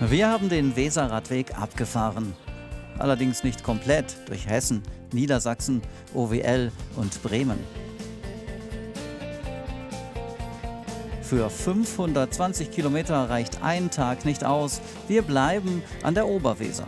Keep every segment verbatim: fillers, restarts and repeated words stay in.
Wir haben den Weserradweg abgefahren. Allerdings nicht komplett durch Hessen, Niedersachsen, O W L und Bremen. Für fünfhundertzwanzig Kilometer reicht ein Tag nicht aus. Wir bleiben an der Oberweser.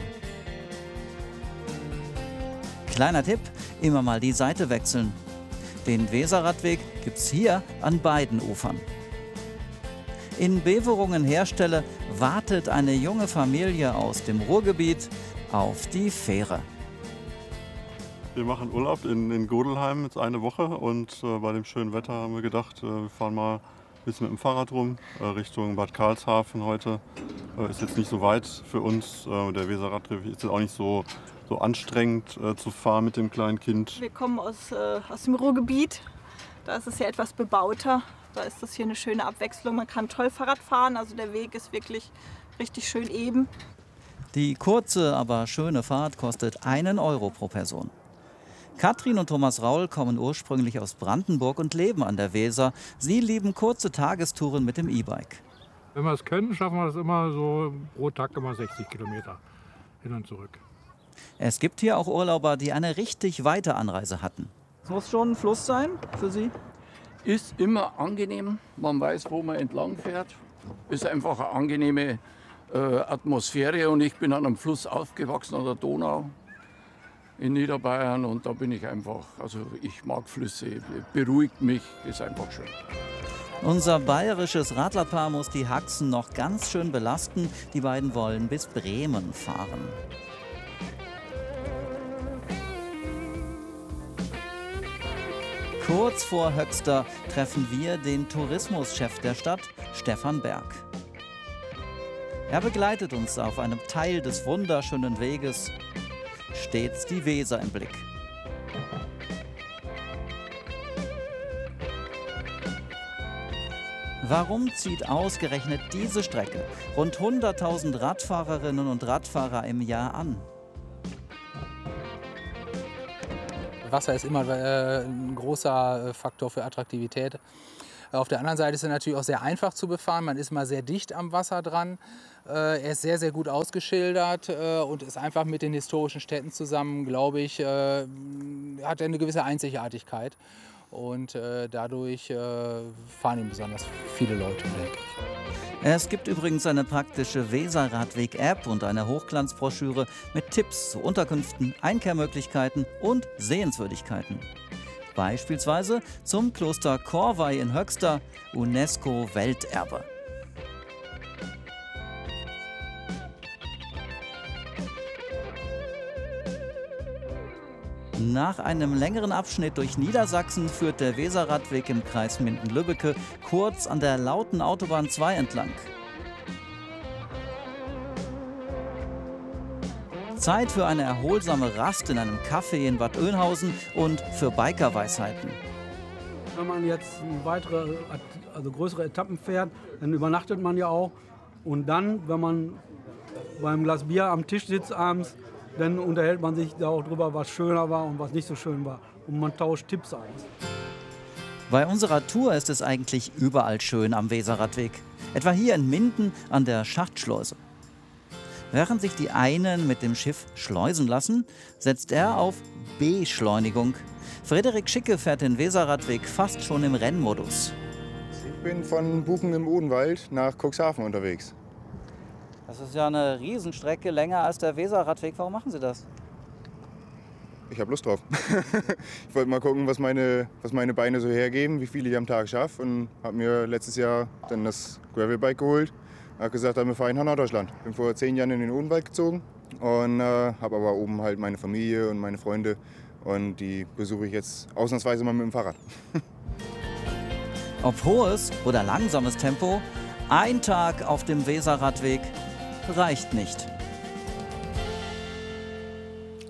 Kleiner Tipp, immer mal die Seite wechseln. Den Weserradweg gibt's hier an beiden Ufern. In Beverungen-Herstelle wartet eine junge Familie aus dem Ruhrgebiet auf die Fähre. Wir machen Urlaub in, in Godelheim jetzt eine Woche und äh, bei dem schönen Wetter haben wir gedacht, äh, wir fahren mal ein bisschen mit dem Fahrrad rum, äh, Richtung Bad Karlshafen heute. Äh, ist jetzt nicht so weit für uns, äh, der Weserradweg ist jetzt auch nicht so, so anstrengend äh, zu fahren mit dem kleinen Kind. Wir kommen aus, äh, aus dem Ruhrgebiet, da ist es ja etwas bebauter. Da ist das hier eine schöne Abwechslung. Man kann toll Fahrrad fahren, also der Weg ist wirklich richtig schön eben. Die kurze, aber schöne Fahrt kostet einen Euro pro Person. Katrin und Thomas Raul kommen ursprünglich aus Brandenburg und leben an der Weser. Sie lieben kurze Tagestouren mit dem E-Bike. Wenn wir es können, schaffen wir es immer so pro Tag immer sechzig Kilometer hin und zurück. Es gibt hier auch Urlauber, die eine richtig weite Anreise hatten. Es muss schon ein Fluss sein für Sie? Ist immer angenehm, man weiß, wo man entlang fährt. Ist einfach eine angenehme äh, Atmosphäre und ich bin an einem Fluss aufgewachsen, an der Donau in Niederbayern und da bin ich einfach, also ich mag Flüsse, beruhigt mich, ist einfach schön. Unser bayerisches Radlerpaar muss die Haxen noch ganz schön belasten. Die beiden wollen bis Bremen fahren. Kurz vor Höxter treffen wir den Tourismuschef der Stadt, Stefan Berg. Er begleitet uns auf einem Teil des wunderschönen Weges, stets die Weser im Blick. Warum zieht ausgerechnet diese Strecke rund hunderttausend Radfahrerinnen und Radfahrer im Jahr an? Wasser ist immer äh, ein großer Faktor für Attraktivität. Auf der anderen Seite ist er natürlich auch sehr einfach zu befahren. Man ist mal sehr dicht am Wasser dran. Äh, er ist sehr, sehr gut ausgeschildert äh, und ist einfach mit den historischen Städten zusammen, glaube ich, äh, hat er eine gewisse Einzigartigkeit. Und äh, dadurch äh, fahren ihn besonders viele Leute, denke ich. Es gibt übrigens eine praktische Weserradweg-App und eine Hochglanzbroschüre mit Tipps zu Unterkünften, Einkehrmöglichkeiten und Sehenswürdigkeiten. Beispielsweise zum Kloster Corvey in Höxter, UNESCO-Welterbe. Nach einem längeren Abschnitt durch Niedersachsen führt der Weserradweg im Kreis Minden-Lübbecke kurz an der lauten Autobahn zwei entlang. Zeit für eine erholsame Rast in einem Café in Bad Oeynhausen und für Bikerweisheiten. Wenn man jetzt weitere, also größere Etappen fährt, dann übernachtet man ja auch. Und dann, wenn man beim Glas Bier am Tisch sitzt abends, dann unterhält man sich da auch drüber, was schöner war und was nicht so schön war. Und man tauscht Tipps aus. Bei unserer Tour ist es eigentlich überall schön am Weserradweg. Etwa hier in Minden an der Schachtschleuse. Während sich die einen mit dem Schiff schleusen lassen, setzt er auf Beschleunigung. Frederik Schicke fährt den Weserradweg fast schon im Rennmodus. Ich bin von Buchen im Odenwald nach Cuxhaven unterwegs. Das ist ja eine Riesenstrecke, länger als der Weserradweg. Warum machen Sie das? Ich habe Lust drauf. Ich wollte mal gucken, was meine, was meine Beine so hergeben, wie viel ich am Tag schaffe. Und habe mir letztes Jahr dann das Gravelbike geholt. Habe gesagt, wir fahren nach Norddeutschland. Bin vor zehn Jahren in den Odenwald gezogen und äh, habe aber oben halt meine Familie und meine Freunde. Und die besuche ich jetzt ausnahmsweise mal mit dem Fahrrad. Ob hohes oder langsames Tempo, ein Tag auf dem Weserradweg reicht nicht.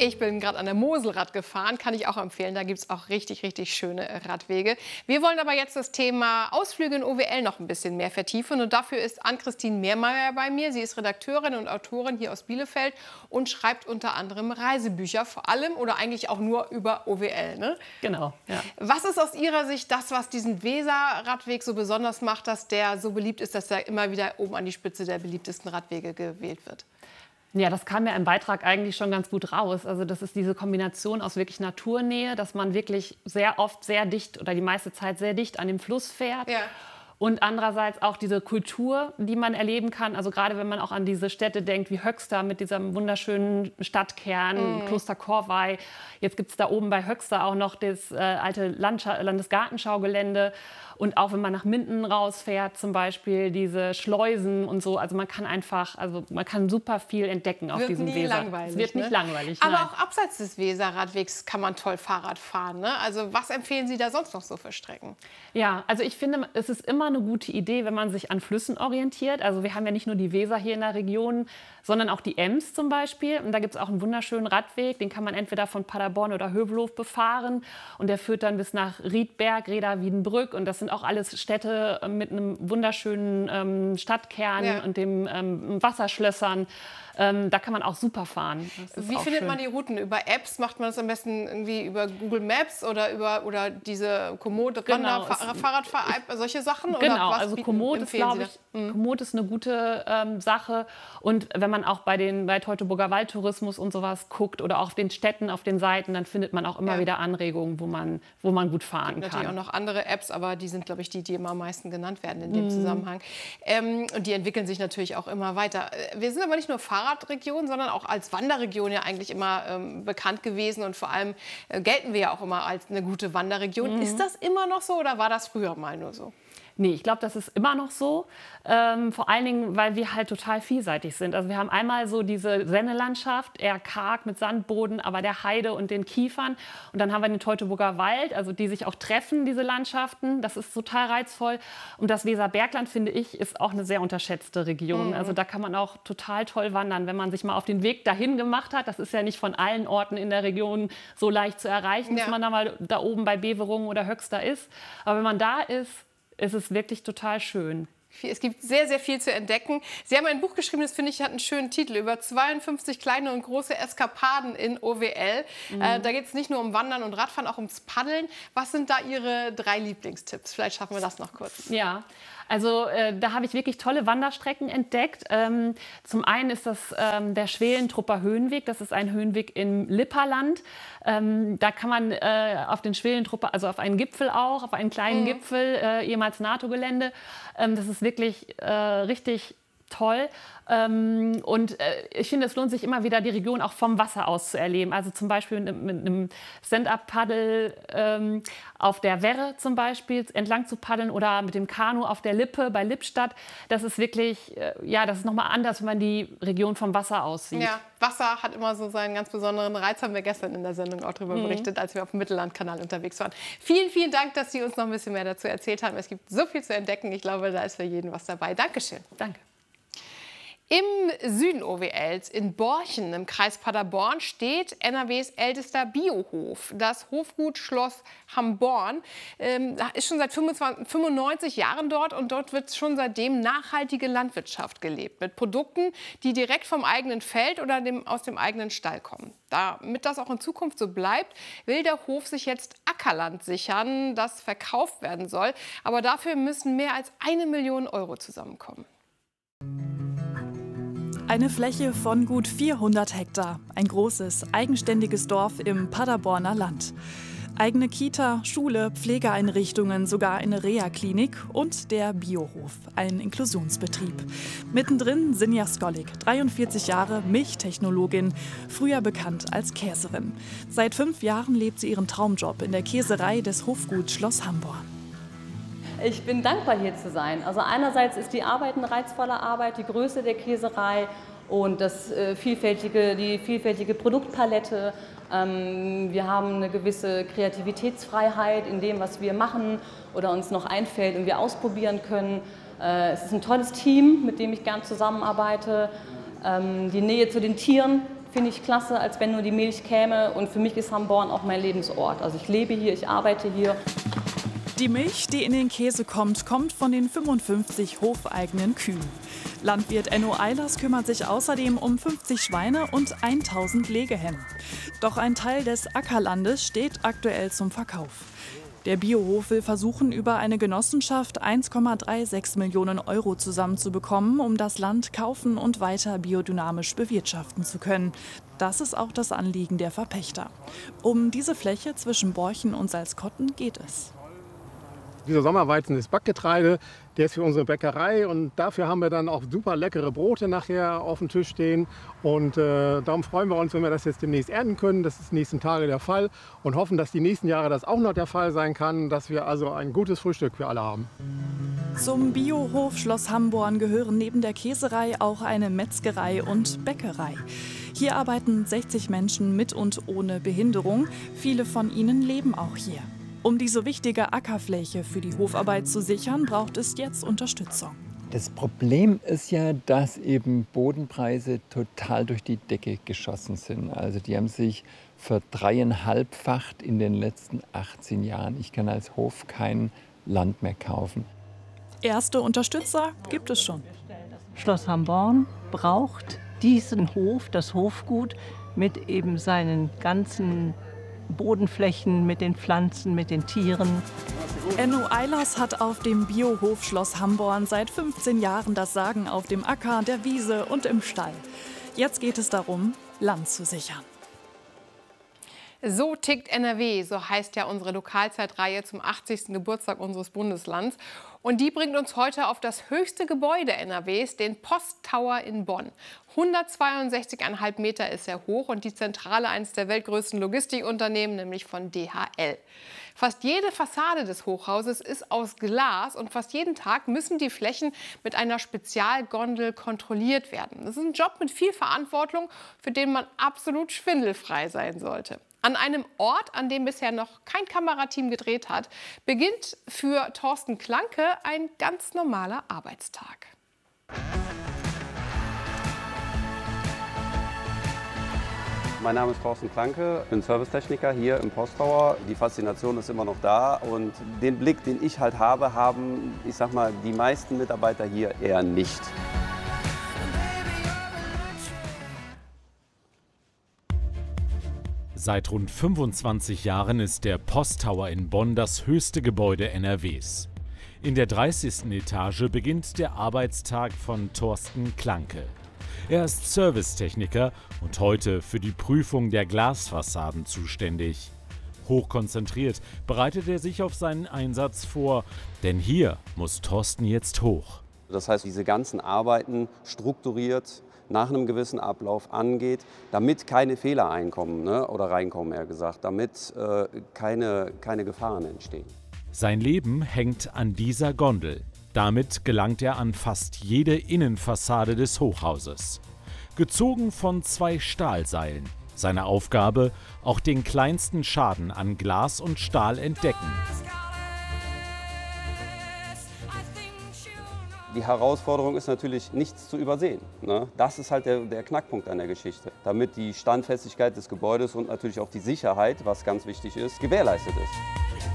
Ich bin gerade an der Moselrad gefahren, kann ich auch empfehlen. Da gibt es auch richtig, richtig schöne Radwege. Wir wollen aber jetzt das Thema Ausflüge in O W L noch ein bisschen mehr vertiefen. Und dafür ist Ann-Christine Mehrmeier bei mir. Sie ist Redakteurin und Autorin hier aus Bielefeld und schreibt unter anderem Reisebücher, vor allem oder eigentlich auch nur über O W L. Ne? Genau. Ja. Was ist aus Ihrer Sicht das, was diesen Weser-Radweg so besonders macht, dass der so beliebt ist, dass er immer wieder oben an die Spitze der beliebtesten Radwege gewählt wird? Ja, das kam ja im Beitrag eigentlich schon ganz gut raus. Also das ist diese Kombination aus wirklich Naturnähe, dass man wirklich sehr oft sehr dicht oder die meiste Zeit sehr dicht an dem Fluss fährt. Ja. Und andererseits auch diese Kultur, die man erleben kann. Also gerade wenn man auch an diese Städte denkt wie Höxter mit diesem wunderschönen Stadtkern, Mhm. Kloster Corvey. Jetzt gibt es da oben bei Höxter auch noch das äh, alte Landscha- Landesgartenschaugelände. Und auch wenn man nach Minden rausfährt, zum Beispiel diese Schleusen und so. Also man kann einfach, also man kann super viel entdecken auf Wird diesem nie Weser. langweilig, Es wird nicht ne? langweilig. Aber nein. auch abseits des Weser-Radwegs kann man toll Fahrrad fahren. Ne? Also was empfehlen Sie da sonst noch so für Strecken? Ja, also ich finde, es ist immer eine gute Idee, wenn man sich an Flüssen orientiert. Also wir haben ja nicht nur die Weser hier in der Region, sondern auch die Ems zum Beispiel. Und da gibt es auch einen wunderschönen Radweg, den kann man entweder von Paderborn oder Hövelhof befahren. Und der führt dann bis nach Riedberg, Reda, Wiedenbrück. Und das sind auch alles Städte mit einem wunderschönen ähm, Stadtkern Ja. und dem ähm, Wasserschlössern. Ähm, da kann man auch super fahren. Das ist Wie auch findet schön. man die Routen? Über Apps? Macht man das am besten irgendwie über Google Maps oder über oder diese Komoot, Genau, Wander, Fa- es- Fahrradfahr-App, solche Sachen? Genau, oder was also bieten- Komoot ist, empfehlen Sie glaube ich, da? Mhm. Komoot ist eine gute ähm, Sache. Und wenn man auch bei den bei Teutoburger Waldtourismus und sowas guckt oder auch auf den Städten, auf den Seiten, dann findet man auch immer Ja. wieder Anregungen, wo man, wo man gut fahren Natürlich kann. auch noch andere Apps, aber die sind, glaube ich, die, die immer am meisten genannt werden in dem Mhm. Zusammenhang. Ähm, und die entwickeln sich natürlich auch immer weiter. Äh, Wir sind aber nicht nur Fahrradregion, sondern auch als Wanderregion ja eigentlich immer ähm, bekannt gewesen. Und vor allem äh, gelten wir ja auch immer als eine gute Wanderregion. Mhm. Ist das immer noch so oder war das früher mal nur so? Nee, ich glaube, das ist immer noch so. Ähm, vor allen Dingen, weil wir halt total vielseitig sind. Also wir haben einmal so diese Sennelandschaft, eher karg mit Sandboden, aber der Heide und den Kiefern. Und dann haben wir den Teutoburger Wald, also die sich auch treffen, diese Landschaften. Das ist total reizvoll. Und das Weserbergland, finde ich, ist auch eine sehr unterschätzte Region. Mhm. Also da kann man auch total toll wandern, wenn man sich mal auf den Weg dahin gemacht hat. Das ist ja nicht von allen Orten in der Region so leicht zu erreichen, Ja. dass man da mal da oben bei Beverungen oder Höxter ist. Aber wenn man da ist, ist es wirklich total schön. Es gibt sehr, sehr viel zu entdecken. Sie haben ein Buch geschrieben, das finde ich hat einen schönen Titel, über zweiundfünfzig kleine und große Eskapaden in O W L. Mhm. Äh, da geht es nicht nur um Wandern und Radfahren, auch ums Paddeln. Was sind da Ihre drei Lieblingstipps? Vielleicht schaffen wir das noch kurz. Ja, also äh, da habe ich wirklich tolle Wanderstrecken entdeckt. Ähm, zum einen ist das ähm, der Schwelentrupper Höhenweg. Das ist ein Höhenweg im Lipperland. Ähm, da kann man äh, auf den Schwelentrupper, also auf einen Gipfel auch, auf einen kleinen Mhm. Gipfel, äh, ehemals NATO-Gelände. Ähm, das ist wirklich äh, richtig toll. Ähm, und äh, ich finde, es lohnt sich immer wieder, die Region auch vom Wasser aus zu erleben. Also zum Beispiel mit, mit einem Stand-up-Paddel ähm, auf der Werre zum Beispiel entlang zu paddeln oder mit dem Kanu auf der Lippe bei Lippstadt. Das ist wirklich, äh, ja, das ist nochmal anders, wenn man die Region vom Wasser aus sieht. Ja, Wasser hat immer so seinen ganz besonderen Reiz, haben wir gestern in der Sendung auch darüber Mhm. berichtet, als wir auf dem Mittellandkanal unterwegs waren. Vielen, vielen Dank, dass Sie uns noch ein bisschen mehr dazu erzählt haben. Es gibt so viel zu entdecken. Ich glaube, da ist für jeden was dabei. Dankeschön. Danke. Im Süden O W Ls, in Borchen im Kreis Paderborn, steht N R Ws ältester Biohof, das Hofgut Schloss Hamborn. Ähm, ist schon seit fünfundzwanzig, fünfundneunzig Jahren dort und dort wird schon seitdem nachhaltige Landwirtschaft gelebt. Mit Produkten, die direkt vom eigenen Feld oder dem, aus dem eigenen Stall kommen. Damit das auch in Zukunft so bleibt, will der Hof sich jetzt Ackerland sichern, das verkauft werden soll. Aber dafür müssen mehr als eine Million Euro zusammenkommen. Eine Fläche von gut vierhundert Hektar. Ein großes, eigenständiges Dorf im Paderborner Land. Eigene Kita, Schule, Pflegeeinrichtungen, sogar eine Reha-Klinik und der Biohof, ein Inklusionsbetrieb. Mittendrin Sinja Skolik, dreiundvierzig Jahre, Milchtechnologin, früher bekannt als Käserin. Seit fünf Jahren lebt sie ihren Traumjob in der Käserei des Hofguts Schloss Hamborn. Ich bin dankbar, hier zu sein. Also einerseits ist die Arbeit eine reizvolle Arbeit, die Größe der Käserei und das, äh, vielfältige, die vielfältige Produktpalette. Ähm, wir haben eine gewisse Kreativitätsfreiheit in dem, was wir machen oder uns noch einfällt und wir ausprobieren können. Äh, es ist ein tolles Team, mit dem ich gern zusammenarbeite. Ähm, die Nähe zu den Tieren finde ich klasse, als wenn nur die Milch käme. Und für mich ist Hamborn auch mein Lebensort. Also ich lebe hier, ich arbeite hier. Die Milch, die in den Käse kommt, kommt von den fünfundfünfzig hofeigenen Kühen. Landwirt Enno Eilers kümmert sich außerdem um fünfzig Schweine und tausend Legehennen. Doch ein Teil des Ackerlandes steht aktuell zum Verkauf. Der Biohof will versuchen, über eine Genossenschaft eins Komma sechsunddreißig Millionen Euro zusammenzubekommen, um das Land kaufen und weiter biodynamisch bewirtschaften zu können. Das ist auch das Anliegen der Verpächter. Um diese Fläche zwischen Borchen und Salzkotten geht es. Dieser Sommerweizen ist Backgetreide, der ist für unsere Bäckerei und dafür haben wir dann auch super leckere Brote nachher auf dem Tisch stehen. Und äh, darum freuen wir uns, wenn wir das jetzt demnächst ernten können. Das ist die nächsten Tage der Fall und hoffen, dass die nächsten Jahre das auch noch der Fall sein kann, dass wir also ein gutes Frühstück für alle haben. Zum Biohof Schloss Hamborn gehören neben der Käserei auch eine Metzgerei und Bäckerei. Hier arbeiten sechzig Menschen mit und ohne Behinderung. Viele von ihnen leben auch hier. Um diese wichtige Ackerfläche für die Hofarbeit zu sichern, braucht es jetzt Unterstützung. Das Problem ist ja, dass eben Bodenpreise total durch die Decke geschossen sind. Also die haben sich verdreieinhalbfacht in den letzten achtzehn Jahren. Ich kann als Hof kein Land mehr kaufen. Erste Unterstützer gibt es schon. Schloss Hamborn braucht diesen Hof, das Hofgut, mit eben seinen ganzen Bodenflächen, mit den Pflanzen, mit den Tieren. Enno Eilers hat auf dem Biohof Schloss Hamborn seit fünfzehn Jahren das Sagen auf dem Acker, der Wiese und im Stall. Jetzt geht es darum, Land zu sichern. So tickt N R W, so heißt ja unsere Lokalzeitreihe zum achtzigsten Geburtstag unseres Bundeslands. Und die bringt uns heute auf das höchste Gebäude N R Ws, den Posttower in Bonn. hundertzweiundsechzig Komma fünf Meter ist er hoch und die Zentrale eines der weltgrößten Logistikunternehmen, nämlich von D H L. Fast jede Fassade des Hochhauses ist aus Glas und fast jeden Tag müssen die Flächen mit einer Spezialgondel kontrolliert werden. Das ist ein Job mit viel Verantwortung, für den man absolut schwindelfrei sein sollte. An einem Ort, an dem bisher noch kein Kamerateam gedreht hat, beginnt für Thorsten Klanke ein ganz normaler Arbeitstag. Mein Name ist Thorsten Klanke, ich bin Servicetechniker hier im Posttower. Die Faszination ist immer noch da und den Blick, den ich halt habe, haben, ich sag mal, die meisten Mitarbeiter hier eher nicht. Seit rund fünfundzwanzig Jahren ist der Posttower in Bonn das höchste Gebäude N R Ws. In der dreißigsten Etage beginnt der Arbeitstag von Thorsten Klanke. Er ist Servicetechniker und heute für die Prüfung der Glasfassaden zuständig. Hochkonzentriert bereitet er sich auf seinen Einsatz vor, denn hier muss Thorsten jetzt hoch. Das heißt, diese ganzen Arbeiten strukturiert nach einem gewissen Ablauf angeht, damit keine Fehler einkommen, ne, oder reinkommen, eher gesagt, damit äh, keine, keine Gefahren entstehen. Sein Leben hängt an dieser Gondel. Damit gelangt er an fast jede Innenfassade des Hochhauses. Gezogen von zwei Stahlseilen. Seine Aufgabe, auch den kleinsten Schaden an Glas und Stahl entdecken. Die Herausforderung ist natürlich, nichts zu übersehen. Ne? Das ist halt der, der Knackpunkt an der Geschichte. Damit die Standfestigkeit des Gebäudes und natürlich auch die Sicherheit, was ganz wichtig ist, gewährleistet ist.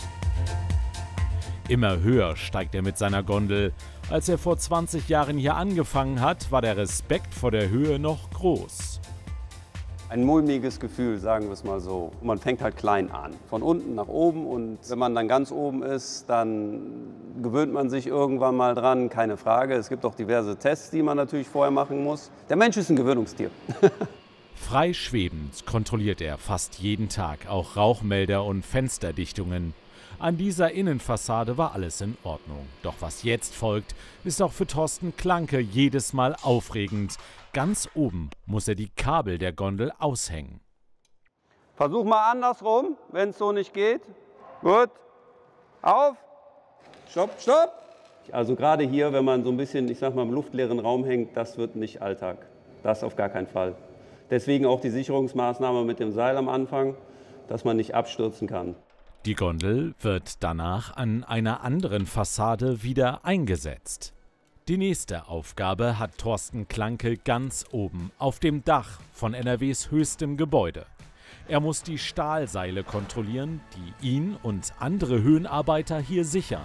Immer höher steigt er mit seiner Gondel. Als er vor zwanzig Jahren hier angefangen hat, war der Respekt vor der Höhe noch groß. Ein mulmiges Gefühl, sagen wir es mal so. Man fängt halt klein an, von unten nach oben, und wenn man dann ganz oben ist, dann gewöhnt man sich irgendwann mal dran, keine Frage. Es gibt auch diverse Tests, die man natürlich vorher machen muss. Der Mensch ist ein Gewöhnungstier. Frei schwebend kontrolliert er fast jeden Tag auch Rauchmelder und Fensterdichtungen. An dieser Innenfassade war alles in Ordnung. Doch was jetzt folgt, ist auch für Thorsten Klanke jedes Mal aufregend. Ganz oben muss er die Kabel der Gondel aushängen. Versuch mal andersrum, wenn es so nicht geht. Gut. Auf. Stopp, stopp. Also gerade hier, wenn man so ein bisschen, ich sag mal, im luftleeren Raum hängt, das wird nicht Alltag. Das auf gar keinen Fall. Deswegen auch die Sicherungsmaßnahme mit dem Seil am Anfang, dass man nicht abstürzen kann. Die Gondel wird danach an einer anderen Fassade wieder eingesetzt. Die nächste Aufgabe hat Thorsten Klanke ganz oben auf dem Dach von N R Ws höchstem Gebäude. Er muss die Stahlseile kontrollieren, die ihn und andere Höhenarbeiter hier sichern.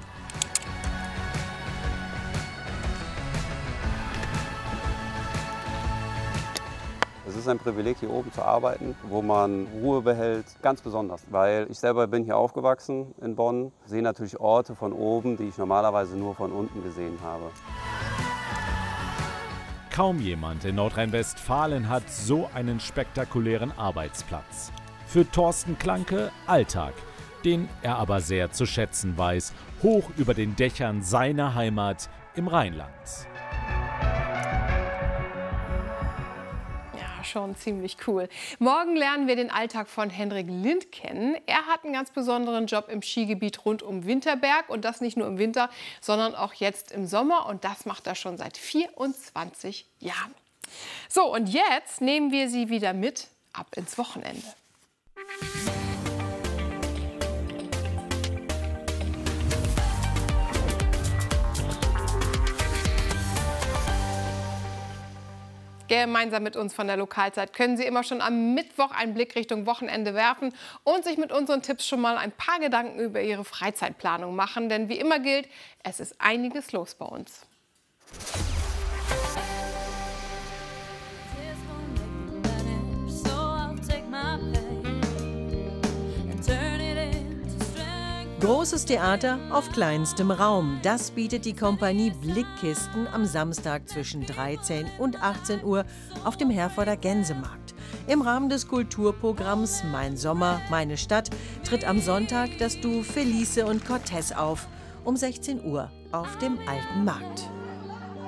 Es ist ein Privileg, hier oben zu arbeiten, wo man Ruhe behält, ganz besonders. Weil ich selber bin hier aufgewachsen in Bonn, sehe natürlich Orte von oben, die ich normalerweise nur von unten gesehen habe. Kaum jemand in Nordrhein-Westfalen hat so einen spektakulären Arbeitsplatz. Für Thorsten Klanke Alltag, den er aber sehr zu schätzen weiß, hoch über den Dächern seiner Heimat im Rheinland. Schon ziemlich cool. Morgen lernen wir den Alltag von Henrik Lind kennen. Er hat einen ganz besonderen Job im Skigebiet rund um Winterberg und das nicht nur im Winter, sondern auch jetzt im Sommer und das macht er schon seit vierundzwanzig Jahren. So, und jetzt nehmen wir Sie wieder mit ab ins Wochenende. Gemeinsam mit uns von der Lokalzeit können Sie immer schon am Mittwoch einen Blick Richtung Wochenende werfen und sich mit unseren Tipps schon mal ein paar Gedanken über Ihre Freizeitplanung machen. Denn wie immer gilt, es ist einiges los bei uns. Großes Theater auf kleinstem Raum. Das bietet die Kompanie Blickkisten am Samstag zwischen dreizehn und achtzehn Uhr auf dem Herforder Gänsemarkt. Im Rahmen des Kulturprogramms Mein Sommer, meine Stadt tritt am Sonntag das Duo Felice und Cortez auf, um sechzehn Uhr auf dem Alten Markt.